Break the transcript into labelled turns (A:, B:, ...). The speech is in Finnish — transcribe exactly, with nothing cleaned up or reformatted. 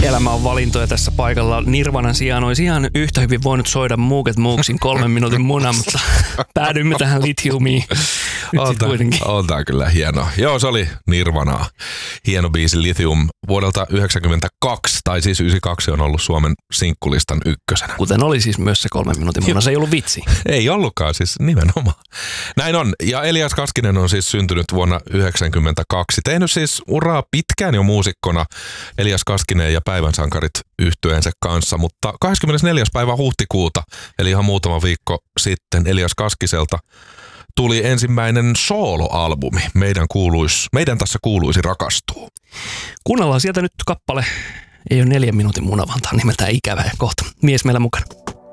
A: Elämä on valintoja tässä paikalla. Nirvanan sijaan olisi ihan yhtä hyvin voinut soida Muuket Muuksin kolmen minuutin muna, mutta päädyimme tähän Lithiumiin.
B: On tää kyllä hieno. Joo, se oli Nirvanaa. Hieno biisi Lithium vuodelta yhdeksänkymmentäkaksi, tai siis yhdeksänkymmentäkaksi on ollut Suomen sinkkulistan ykkösenä.
A: Kuten oli siis myös se kolmen minuutin muna, se ei ollut vitsi.
B: Ei ollutkaan, siis nimenomaan. Näin on. Ja Elias Kaskinen on siis syntynyt vuonna yhdeksänkymmentäkaksi. Tehnyt siis uraa pitkään jo muusikkona Elias Kaskinen ja Päivän sankarit yhtyeensä kanssa, mutta kahdeskymmenesneljäs päivä huhtikuuta, eli ihan muutama viikko sitten Elias Kaskiselta tuli ensimmäinen sooloalbumi. Meidän, kuuluis, meidän tässä kuuluisi rakastuu.
A: Kuunnellaan sieltä nyt kappale. Ei ole neljän minuutin muna, vaan tämä on nimeltään Ikävä ja kohta mies meillä mukana.